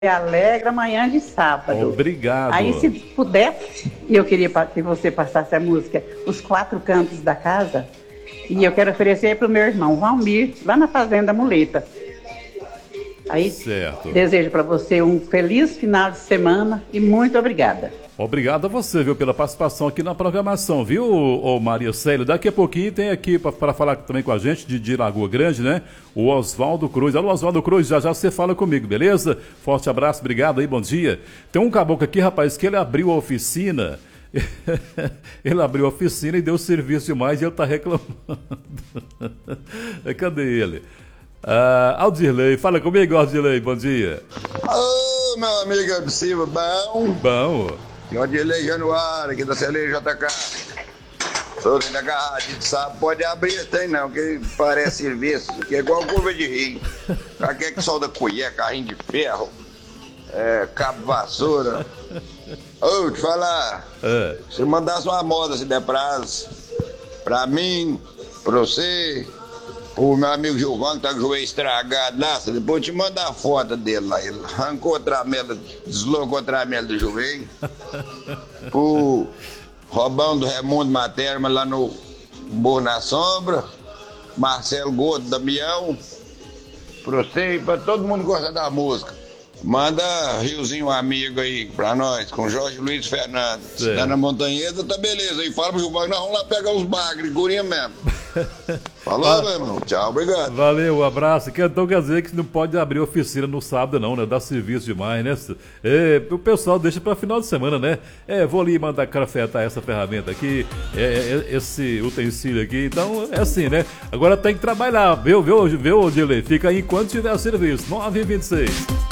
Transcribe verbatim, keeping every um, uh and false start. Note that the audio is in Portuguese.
Alegre amanhã de sábado. Obrigado. Aí, se pudesse, eu queria que você passasse a música Os Quatro Cantos da Casa. E eu quero oferecer para o meu irmão Valmir, lá na Fazenda Muleta. Aí, certo. Desejo para você um feliz final de semana e muito obrigada. Obrigado a você, viu, pela participação aqui na programação, viu, ô, ô Maria Célio? Daqui a pouquinho tem aqui para falar também com a gente de, de Lagoa Grande, né? O Oswaldo Cruz. Alô, Oswaldo Cruz, já já você fala comigo, beleza? Forte abraço, obrigado aí, bom dia. Tem um caboclo aqui, rapaz, que ele abriu a oficina. Ele abriu a oficina e deu serviço demais e ele tá reclamando. Cadê ele? Ah, Aldirley, fala comigo, Aldirley, bom dia. Ô, meu amigo Absiva, bom? Bom. Aldirley Januário, aqui da C L J K. Sou da garrafa de sábado, pode abrir, tem não, que parece serviço, que é igual curva de rio. Pra que que solda colher, carrinho de ferro, é, cabo vassoura. Ô, te falar, É. se mandasse uma moda se der prazo, pra mim, pra você, o meu amigo Gilvão, que tá com o joelho estragado lá, depois eu te mandar a foto dele lá. Ele arrancou a tramela, deslocou a tramela do joelho. O Robão do Raimundo Materma lá no Morro na Sombra. Marcelo Gordo, Damião. Pra você e pra todo mundo que gosta da música. Manda Riozinho Amigo aí pra nós, com Jorge Luiz Fernandes. Se tá na Montanheta, tá beleza. Aí fala pro Gilvão, nós vamos lá pegar os bagres, gurinha mesmo. Falou, meu irmão. Tchau, obrigado. Valeu, um abraço. Então quer dizer que não pode abrir oficina no sábado não, né? Dá serviço demais, né? É, o pessoal deixa para final de semana, né? É, vou ali mandar crafetar essa ferramenta aqui, é, é, esse utensílio aqui. Então é assim, né? Agora tem que trabalhar, viu, viu, viu, Dilei? Fica aí enquanto tiver serviço. nove e vinte e seis.